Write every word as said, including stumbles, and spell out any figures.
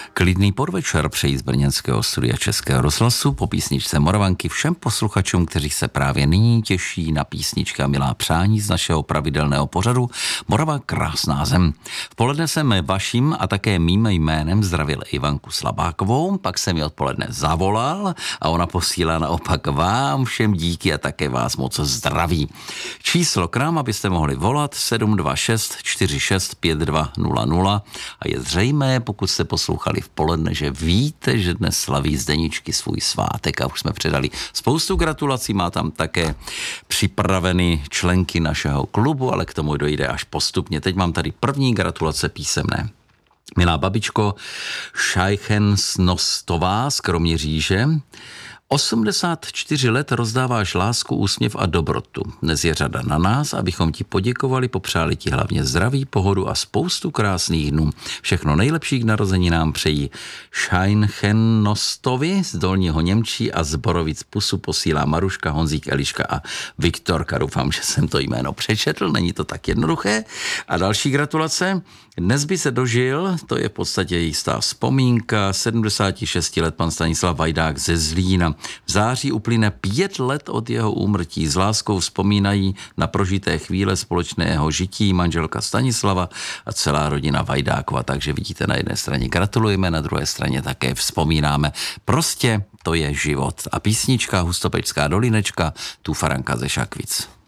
Klidný podvečer přejí z brněnského studia Českého rozhlasu po písničce Moravanky všem posluchačům, kteří se právě nyní těší na písnička milá přání z našeho pravidelného pořadu Morava krásná zem. V poledne jsem vaším a také mým jménem zdravil Ivanku Slabákovou, pak jsem ji odpoledne zavolal a ona posílá naopak vám všem díky a také vás moc zdraví. Číslo k nám, abyste mohli volat sedm dva šest čtyři šest pět dva nula nula a je zřejmé, pokud jste poslouchali v poledne, že víte, že dnes slaví Zdeničky svůj svátek a už jsme předali spoustu gratulací, má tam také připraveny členky našeho klubu, ale k tomu dojde až postupně. Teď mám tady první gratulace písemné. Milá babičko Šajchensnostová z Kroměříže, osmdesát čtyři let rozdáváš lásku, úsměv a dobrotu. Dnes je řada na nás, abychom ti poděkovali, popřáli ti hlavně zdraví, pohodu a spoustu krásných dnů. Všechno nejlepší k narozeninám přejí Šajchenostovi z Dolního Němčí a z Borovic Pusu posílá Maruška, Honzík, Eliška a Viktorka. Doufám, že jsem to jméno přečetl, není to tak jednoduché. A další gratulace. Dnes by se dožil, to je v podstatě jistá vzpomínka, sedmdesát šest let pan Stanislav Vajdák ze Zlína. V září uplyne pět let od jeho úmrtí. S láskou vzpomínají na prožité chvíle společného žití manželka Stanislava a celá rodina Vajdákova. Takže vidíte, na jedné straně gratulujeme, na druhé straně také vzpomínáme. Prostě to je život. A písnička Hustopečská dolinečka, tu Faranka ze Šakvic.